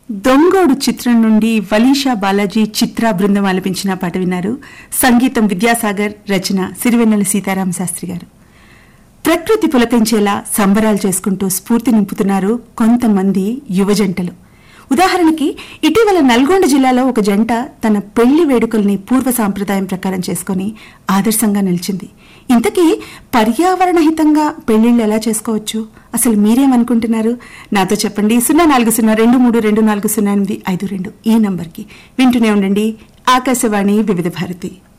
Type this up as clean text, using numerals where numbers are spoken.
దొంగోడు చిత్రం నుండి వలీషా బాలాజీ చిత్ర బృందం ఆలపించిన పాట విన్నారు. సంగీతం విద్యాసాగర్, రచన సిరివెన్నెల సీతారామ శాస్త్రి గారు. ప్రకృతి పులకించేలా సంబరాలు చేసుకుంటూ స్ఫూర్తి నింపుతున్నారు కొంతమంది యువజంటలు. ఉదాహరణకి ఇటీవల నల్గొండ జిల్లాలో ఒక జంట తన పెళ్లి వేడుకల్ని పూర్వ సాంప్రదాయం ప్రకారం చేసుకుని ఆదర్శంగా నిలిచింది. ఇంతకీ పర్యావరణ హితంగా పెళ్లిళ్లు ఎలా చేసుకోవచ్చు? అసలు మీరేమనుకుంటున్నారు? నాతో చెప్పండి. 040232400852 ఈ నంబర్కి. వింటూనే ఉండండి ఆకాశవాణి వివిధ భారతి.